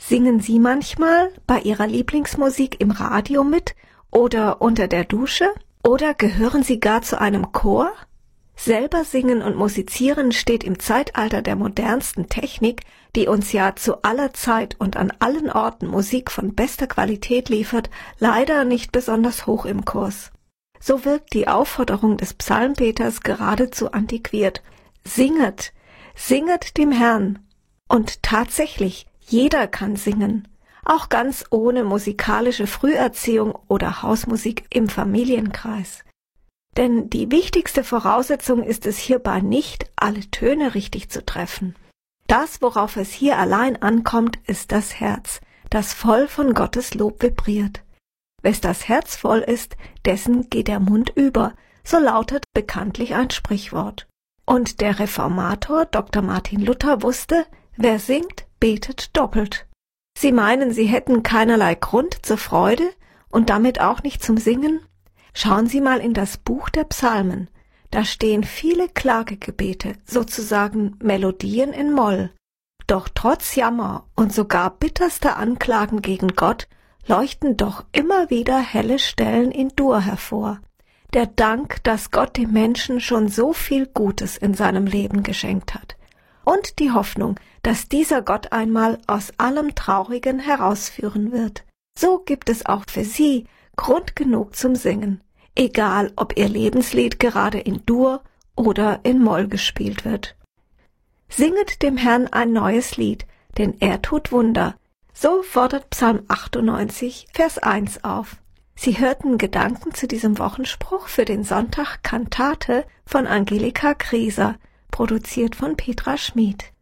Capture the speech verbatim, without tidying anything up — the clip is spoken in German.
Singen Sie manchmal bei Ihrer Lieblingsmusik im Radio mit oder unter der Dusche? Oder gehören Sie gar zu einem Chor? Selber singen und musizieren steht im Zeitalter der modernsten Technik, die uns ja zu aller Zeit und an allen Orten Musik von bester Qualität liefert, leider nicht besonders hoch im Kurs. So wirkt die Aufforderung des Psalmbeters geradezu antiquiert. Singet, singet dem Herrn. Und tatsächlich, jeder kann singen, auch ganz ohne musikalische Früherziehung oder Hausmusik im Familienkreis. Denn die wichtigste Voraussetzung ist es hierbei nicht, alle Töne richtig zu treffen. Das, worauf es hier allein ankommt, ist das Herz, das voll von Gottes Lob vibriert. Wes das Herz voll ist, dessen geht der Mund über, so lautet bekanntlich ein Sprichwort. Und der Reformator Doktor Martin Luther wusste, wer singt, betet doppelt. Sie meinen, Sie hätten keinerlei Grund zur Freude und damit auch nicht zum Singen? Schauen Sie mal in das Buch der Psalmen. Da stehen viele Klagegebete, sozusagen Melodien in Moll. Doch trotz Jammer und sogar bitterster Anklagen gegen Gott leuchten doch immer wieder helle Stellen in Dur hervor. Der Dank, dass Gott dem Menschen schon so viel Gutes in seinem Leben geschenkt hat. Und die Hoffnung, dass dieser Gott einmal aus allem Traurigen herausführen wird. So gibt es auch für Sie Grund genug zum Singen, egal ob Ihr Lebenslied gerade in Dur oder in Moll gespielt wird. Singet dem Herrn ein neues Lied, denn er tut Wunder. So fordert Psalm achtundneunzig, Vers eins auf. Sie hörten Gedanken zu diesem Wochenspruch für den Sonntag Kantate von Angelika Grieser, produziert von Petra Schmid.